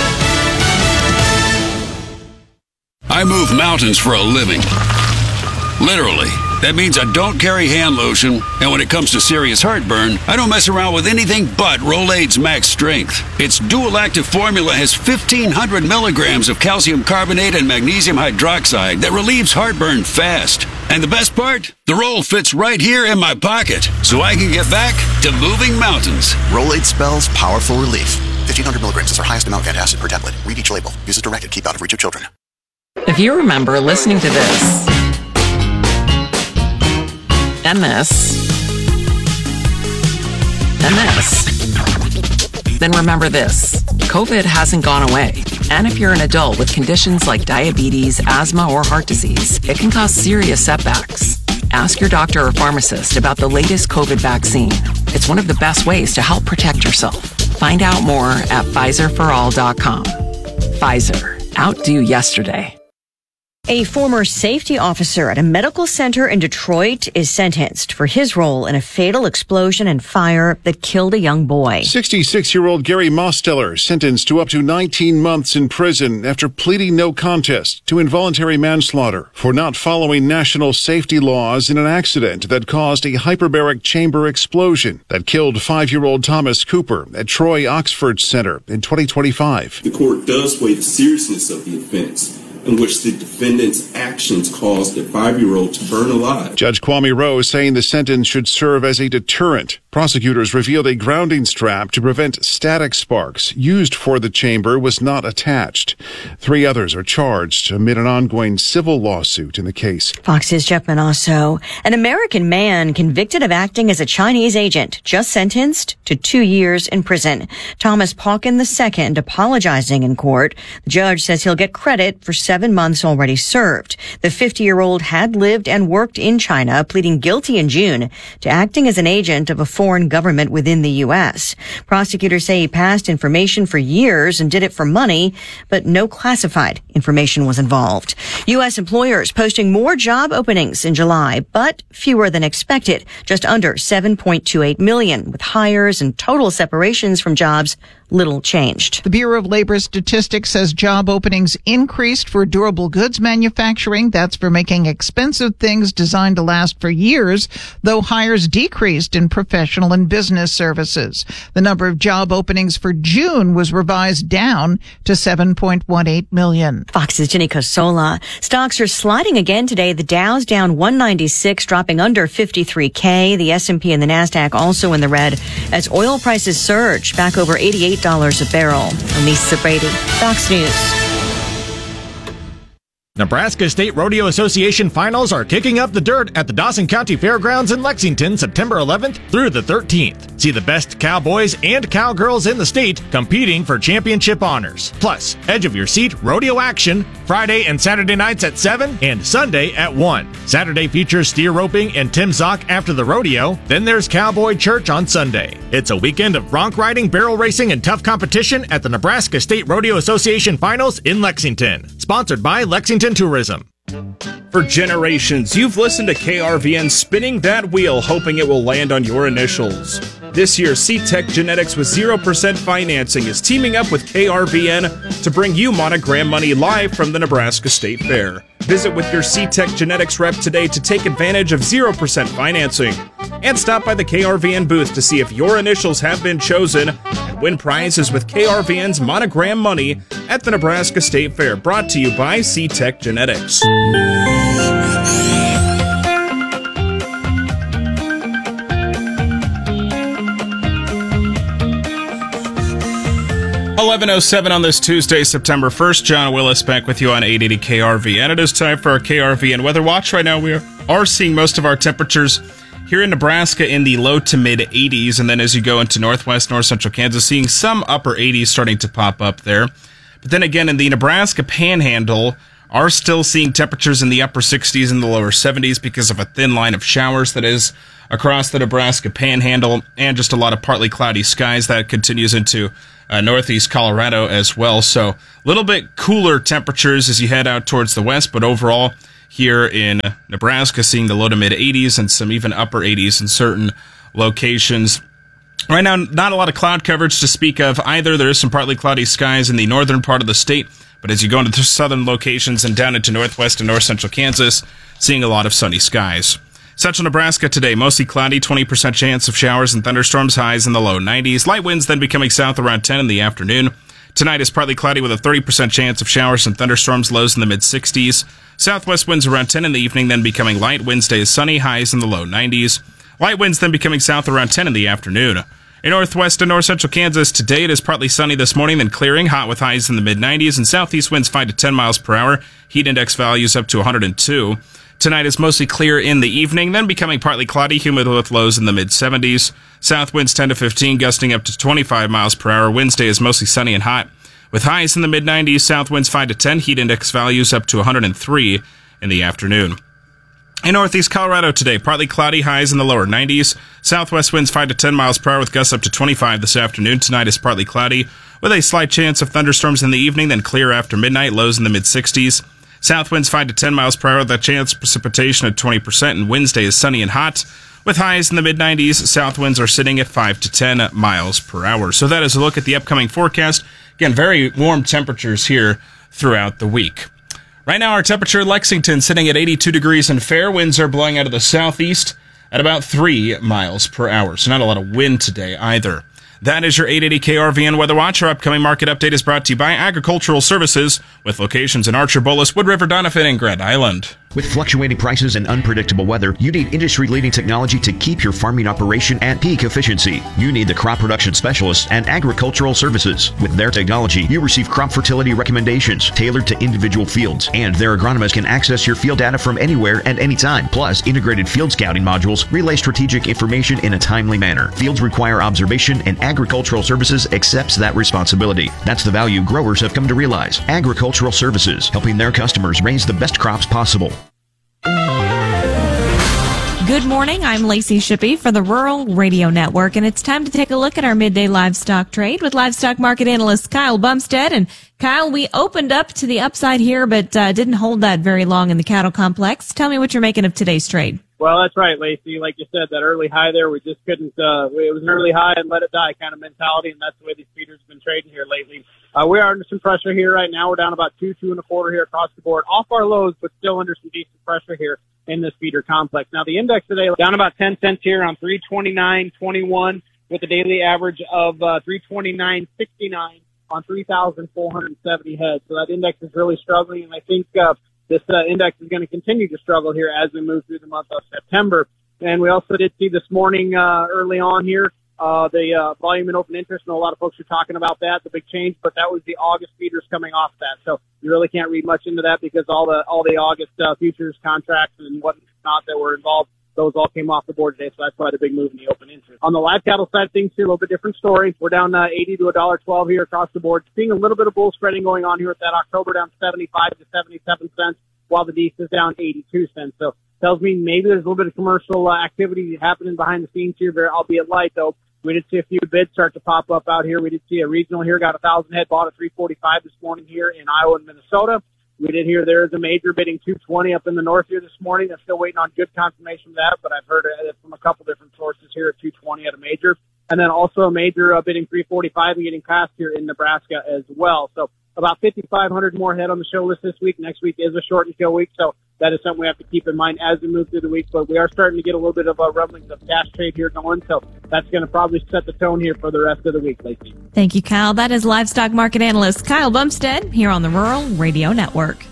I move mountains for a living. Literally. That means I don't carry hand lotion, and when it comes to serious heartburn, I don't mess around with anything but Rolaids Max Strength. Its dual-active formula has 1,500 milligrams of calcium carbonate and magnesium hydroxide that relieves heartburn fast. And the best part? The roll fits right here in my pocket, so I can get back to moving mountains.
Rolaids spells powerful relief. 1,500 milligrams is our highest amount of antacid per tablet. Read each label. Use as directed. Keep out of reach of children.
If you remember listening to this, and this, and this, then remember this. COVID hasn't gone away. And if you're an adult with conditions like diabetes, asthma, or heart disease, it can cause serious setbacks. Ask your doctor or pharmacist about the latest COVID vaccine. It's one of the best ways to help protect yourself. Find out more at PfizerForAll.com. Pfizer. Outdo yesterday.
A former safety officer at a medical center in Detroit is sentenced for his role in a fatal explosion and fire that killed a young boy.
66-year-old Gary Mosteller sentenced to up to 19 months in prison after pleading no contest to involuntary manslaughter for not following national safety laws in an accident that caused a hyperbaric chamber explosion that killed 5-year-old Thomas Cooper at Troy Oxford Center in 2025.
The court does weigh the seriousness of the offense, in which the defendant's actions caused a 5-year-old to burn alive.
Judge Kwame Rose saying the sentence should serve as a deterrent. Prosecutors revealed a grounding strap to prevent static sparks used for the chamber was not attached. 3 others are charged amid an ongoing civil lawsuit in the case.
Fox's Jeff Manasso. An American man convicted of acting as a Chinese agent just sentenced to 2 years in prison. Thomas Pauken II apologizing in court. The judge says he'll get credit for 7 months already served. The 50-year-old had lived and worked in China, pleading guilty in June to acting as an agent of a foreign government within the U.S. Prosecutors say he passed information for years and did it for money, but no classified information was involved. U.S. employers posting more job openings in July, but fewer than expected, just under 7.28 million, with hires and total separations from jobs little changed.
The Bureau of Labor Statistics says job openings increased for durable goods manufacturing. That's for making expensive things designed to last for years, though hires decreased in professional and business services. The number of job openings for June was revised down to 7.18 million.
Fox's Jenny Cosola. Stocks are sliding again today. The Dow's down 196, dropping under 53K. The S&P and the NASDAQ also in the red as oil prices surge back over $88 a barrel. I'm Lisa Brady, Fox News.
Nebraska State Rodeo Association finals are kicking up the dirt at the Dawson County Fairgrounds in Lexington, September 11th through the 13th. See the best cowboys and cowgirls in the state competing for championship honors. Plus, edge of your seat rodeo action Friday and Saturday nights at 7 and Sunday at 1. Saturday features steer roping and Tim Zock after the rodeo. Then there's Cowboy Church on Sunday. It's a weekend of bronc riding, barrel racing, and tough competition at the Nebraska State Rodeo Association finals in Lexington. Sponsored by Lexington Tourism.
For generations, you've listened to KRVN spinning that wheel, hoping it will land on your initials. This year, C-Tech Genetics with 0% financing is teaming up with KRVN to bring you Monogram Money live from the Nebraska State Fair. Visit with your C-Tech Genetics rep today to take advantage of 0% financing. And stop by the KRVN booth to see if your initials have been chosen and win prizes with KRVN's Monogram Money at the Nebraska State Fair. Brought to you by C-Tech Genetics. 11:07 on this Tuesday, September 1st. John Willis back with you on 880 KRV. And it is time for our KRVN Weather Watch. Right now we are seeing most of our temperatures here in Nebraska in the low to mid 80s. And then as you go into northwest, north central Kansas, seeing some upper 80s starting to pop up there. But then again, in the Nebraska Panhandle, are still seeing temperatures in the upper 60s and the lower 70s because of a thin line of showers that is across the Nebraska Panhandle and just a lot of partly cloudy skies that continues into northeast Colorado as well. So a little bit cooler temperatures as you head out towards the west, but overall here in Nebraska, seeing the low to mid 80s and some even upper 80s in certain locations. Right now, not a lot of cloud coverage to speak of either. There is some partly cloudy skies in the northern part of the state, but as you go into the southern locations and down into northwest and north central Kansas, seeing a lot of sunny skies. Central Nebraska today, mostly cloudy, 20% chance of showers and thunderstorms, highs in the low 90s. Light winds then becoming south around 10 in the afternoon. Tonight is partly cloudy with a 30% chance of showers and thunderstorms, lows in the mid-60s. Southwest winds around 10 in the evening, then becoming light. Wednesday is sunny, highs in the low 90s. Light winds then becoming south around 10 in the afternoon. In northwest and north central Kansas, today it is partly sunny this morning, then clearing, hot with highs in the mid-90s, and southeast winds 5 to 10 miles per hour. Heat index values up to 102. Tonight is mostly clear in the evening, then becoming partly cloudy, humid with lows in the mid-70s. South winds 10 to 15, gusting up to 25 miles per hour. Wednesday is mostly sunny and hot, with highs in the mid-90s. South winds 5 to 10, heat index values up to 103 in the afternoon. In northeast Colorado today, partly cloudy, highs in the lower 90s. Southwest winds 5 to 10 miles per hour with gusts up to 25 this afternoon. Tonight is partly cloudy, with a slight chance of thunderstorms in the evening, then clear after midnight, lows in the mid-60s. South winds 5 to 10 miles per hour with a chance of precipitation at 20%, and Wednesday is sunny and hot, with highs in the mid-90s. South winds are sitting at 5 to 10 miles per hour. So that is a look at the upcoming forecast. Again, very warm temperatures here throughout the week. Right now, our temperature in Lexington sitting at 82 degrees and fair. Winds are blowing out of the southeast at about 3 miles per hour. So not a lot of wind today either. That is your 880 KRVN Weather Watch. Our upcoming market update is brought to you by Agricultural Services, with locations in Archer, Bolus, Wood River, Doniphan, and Grand Island.
With fluctuating prices and unpredictable weather, you need industry-leading technology to keep your farming operation at peak efficiency. You need the crop production specialists and Agricultural Services. With their technology, you receive crop fertility recommendations tailored to individual fields, and their agronomists can access your field data from anywhere at any time. Plus, integrated field scouting modules relay strategic information in a timely manner. Fields require observation, and Agricultural Services accepts that responsibility. That's the value growers have come to realize. Agricultural Services, helping their customers raise the best crops possible.
Good morning, I'm Lacey Shippey for the Rural Radio Network, and it's time to take a look at our midday livestock trade with livestock market analyst Kyle Bumstead. And Kyle, we opened up to the upside here, but didn't hold that very long in the cattle complex. Tell me what you're making of today's trade.
Well, that's right, Lacey. Like you said, that early high there, we just couldn't, it was an early high and let it die kind of mentality, and that's the way these feeders have been trading here lately. We are under some pressure here right now. We're down about 2.25 here across the board, off our lows, but still under some decent pressure here in this feeder complex. Now, the index today down about 10 cents here on 329.21 with a daily average of 329.69 on 3,470 heads. So that index is really struggling, and I think this index is going to continue to struggle here as we move through the month of September. And we also did see this morning early on here the volume and open interest. I know a lot of folks are talking about that, the big change, but that was the August feeders coming off that. So you really can't read much into that because all the August futures contracts and whatnot that were involved, those all came off the board today. So that's why the big move in the open interest. On the live cattle side of things, here a little bit different story. We're down 80 to $1.12 here across the board. Seeing a little bit of bull spreading going on here with that October down 75 to 77 cents, while the Dees is down 82 cents. So tells me maybe there's a little bit of commercial activity happening behind the scenes here, albeit light though. We did see a few bids start to pop up out here. We did see a regional here, got 1,000 head bought at 345 this morning here in Iowa and Minnesota. We did hear there is a major bidding 220 up in the north here this morning. I'm still waiting on good confirmation of that, but I've heard it from a couple different sources here at 220 at a major. and then also a major bidding 345 getting passed here in Nebraska as well. So about 5,500 more head on the show list this week. Next week is a shortened show week, so that is something we have to keep in mind as we move through the week. But we are starting to get a little bit of rumblings of cash trade here going, so that's going to probably set the tone here for the rest of the week, Lacey.
Thank you, Kyle. That is livestock market analyst Kyle Bumstead here on the Rural Radio Network.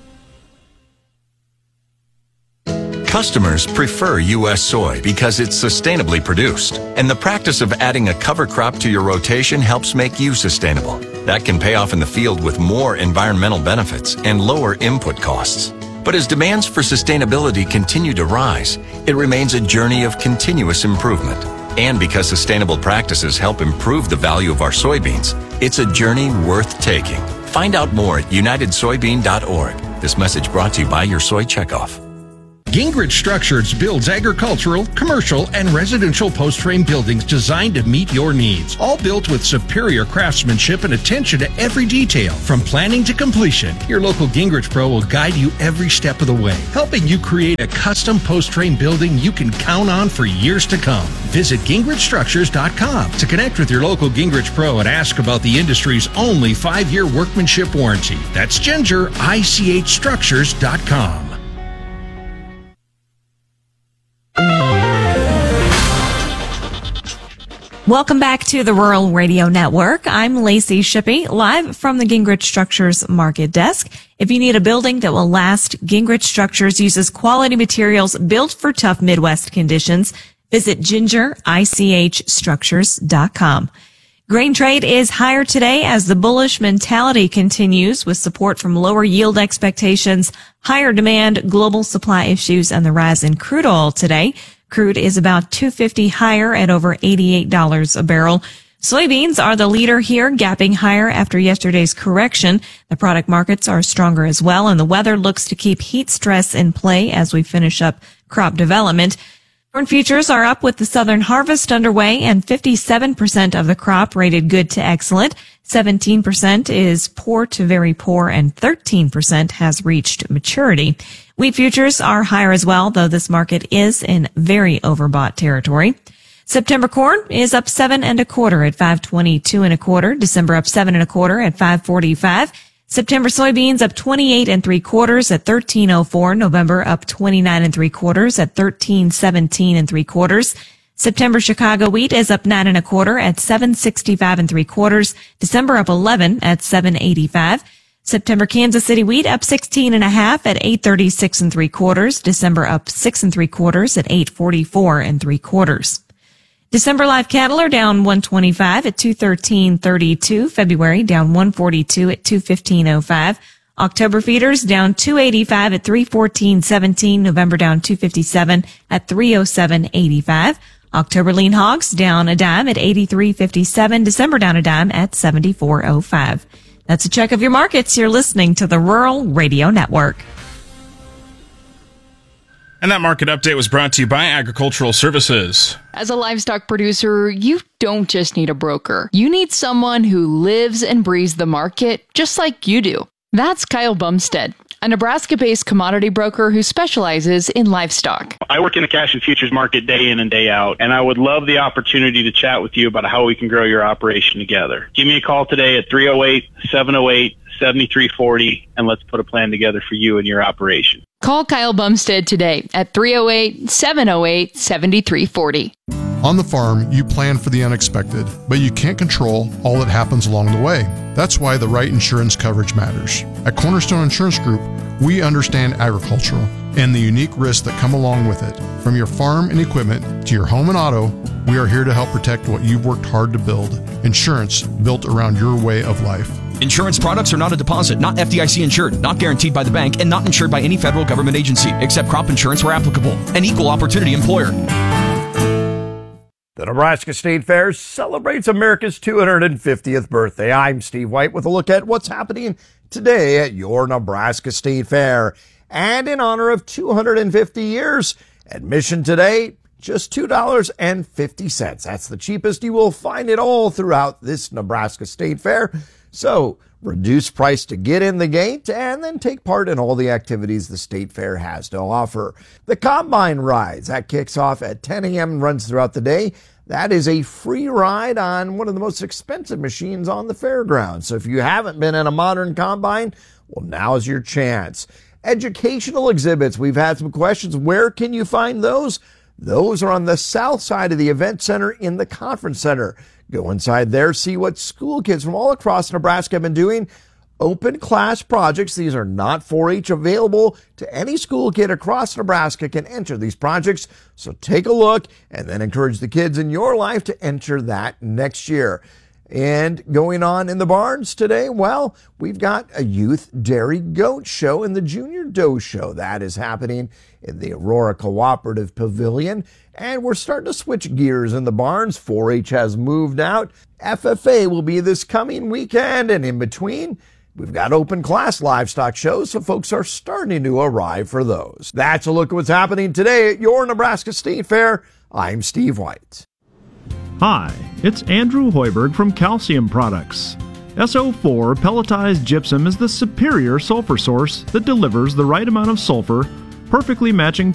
Customers prefer U.S. soy because it's sustainably produced, and the practice of adding a cover crop to your rotation helps make you sustainable. That can pay off in the field with more environmental benefits and lower input costs. But as demands for sustainability continue to rise, it remains a journey of continuous improvement. And because sustainable practices help improve the value of our soybeans, it's a journey worth taking. Find out more at unitedsoybean.org. This message brought to you by your Soy Checkoff.
Gingrich Structures builds agricultural, commercial, and residential post-frame buildings designed to meet your needs. All built with superior craftsmanship and attention to every detail. From planning to completion, your local Gingrich Pro will guide you every step of the way, helping you create a custom post-frame building you can count on for years to come. Visit GingrichStructures.com to connect with your local Gingrich Pro and ask about the industry's only 5-year workmanship warranty. That's GingerICHStructures.com.
Welcome back to the Rural Radio Network. I'm Lacey Shippey, live from the Gingrich Structures Market Desk. If you need a building that will last, Gingrich Structures uses quality materials built for tough Midwest conditions. Visit GingerICHStructures.com. Grain trade is higher today as the bullish mentality continues with support from lower yield expectations, higher demand, global supply issues, and the rise in crude oil today. Crude is about $2.50 higher at over $88 a barrel. Soybeans are the leader here, gapping higher after yesterday's correction. The product markets are stronger as well, and the weather looks to keep heat stress in play as we finish up crop development. Corn futures are up with the southern harvest underway, and 57% of the crop rated good to excellent. 17% is poor to very poor, and 13% has reached maturity. Wheat futures are higher as well, though this market is in very overbought territory. September corn is up 7 1/4 at 522 1/4. December up 7 1/4 at 545. September soybeans up 28 3/4 at 1304. November up 29 3/4 at 1317 3/4. September Chicago wheat is up 9 1/4 at 765 3/4. December up 11 at 785. September Kansas City wheat up 16 1/2 at 836 3/4. December up 6 3/4 at 844 3/4. December live cattle are down 125 at 213.32. February down 142 at 215.05. October feeders down 285 at 314.17. November down 257 at 307.85. October lean hogs down a dime at 83.57. December down a dime at 74.05. That's a check of your markets. You're listening to the Rural Radio Network.
And that market update was brought to you by Agricultural Services.
As a livestock producer, you don't just need a broker. You need someone who lives and breathes the market just like you do. That's Kyle Bumstead, a Nebraska-based commodity broker who specializes in livestock.
I work in the cash and futures market day in and day out, and I would love the opportunity to chat with you about how we can grow your operation together. Give me a call today at 308-708-7340, and let's put a plan together for you and your operation.
Call Kyle Bumstead today at 308-708-7340.
On the farm, you plan for the unexpected, but you can't control all that happens along the way. That's why the right insurance coverage matters. At Cornerstone Insurance Group, we understand agricultural and the unique risks that come along with it. From your farm and equipment to your home and auto, we are here to help protect what you've worked hard to build. Insurance built around your way of life.
Insurance products are not a deposit, not FDIC insured, not guaranteed by the bank, and not insured by any federal government agency, except crop insurance where applicable. An equal opportunity employer.
The Nebraska State Fair celebrates America's 250th birthday. I'm Steve White with a look at what's happening today at your Nebraska State Fair. And in honor of 250 years, admission today, just $2.50. That's the cheapest. You will find it all throughout this Nebraska State Fair. So, reduced price to get in the gate and then take part in all the activities the State Fair has to offer. The Combine rides, that kicks off at 10 a.m. and runs throughout the day. that is a free ride on one of the most expensive machines on the fairgrounds. So if you haven't been in a modern combine, well, now's your chance. Educational exhibits. We've had some questions. Where can you find those? Those are on the south side of the event center in the conference center. Go inside there, see what school kids from all across Nebraska have been doing. Open class projects. These are not 4-H, available to any school kid across Nebraska can enter these projects. So take a look and then encourage the kids in your life to enter that next year. And going on in the barns today, well, we've got a youth dairy goat show and the junior doe show. That is happening in the Aurora Cooperative Pavilion. And we're starting to switch gears in the barns. 4-H has moved out. FFA will be this coming weekend. And in between, we've got open class livestock shows, so folks are starting to arrive for those. That's a look at what's happening today at your Nebraska State Fair. I'm Steve White.
Hi, it's Andrew Hoiberg from Calcium Products. SO4 pelletized gypsum is the superior sulfur source that delivers the right amount of sulfur, perfectly matching